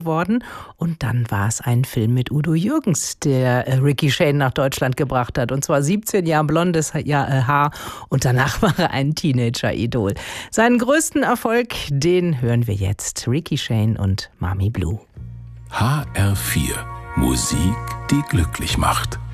worden. Und dann war es ein Film mit Udo Jürgens, der Ricky Shane nach Deutschland gebracht hat. Und zwar 17 Jahre blondes Haar und danach war er ein Teenager-Idol. Seinen größten Erfolg, den hören wir jetzt. Ricky Shane und Mami Blue. HR4. Musik, die glücklich macht.